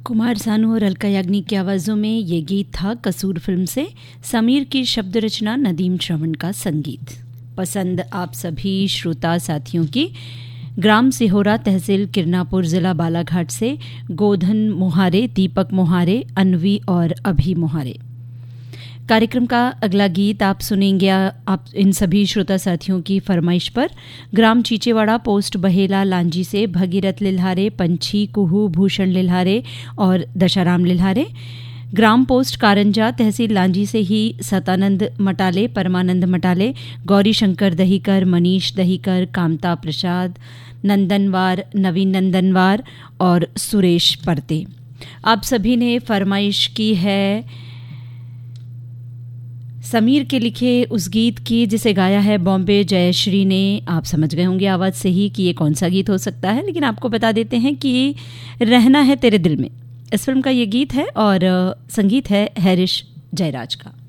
कुमार सानू और अलका याग्निक की आवाज़ों में ये गीत था कसूर फिल्म से। समीर की शब्द रचना, नदीम श्रवण का संगीत। पसंद आप सभी श्रोता साथियों की। ग्राम सिहोरा, तहसील किरनापुर, ज़िला बालाघाट से गोधन मोहारे, दीपक मोहारे, अनवी और अभी मोहारे। कार्यक्रम का अगला गीत आप सुनेंगे आप इन सभी श्रोता साथियों की फरमाइश पर। ग्राम चीचेवाड़ा, पोस्ट बहेला, लांजी से भगीरथ लिल्हारे, पंछी कुहू, भूषण लिल्हारे और दशाराम लिल्हारे। ग्राम पोस्ट कारंजा, तहसील लांजी से ही सतानंद मटाले, परमानंद मटाले, गौरी शंकर दहीकर, मनीष दहीकर, कामता प्रसाद, नंदनवार, नवीन नंदनवार और सुरेश परते। आप सभी ने फरमाइश की है समीर के लिखे उस गीत की जिसे गाया है बॉम्बे जयश्री ने। आप समझ गए होंगे आवाज़ से ही कि ये कौन सा गीत हो सकता है, लेकिन आपको बता देते हैं कि रहना है तेरे दिल में इस फिल्म का ये गीत है और संगीत है हैरिश जयराज का।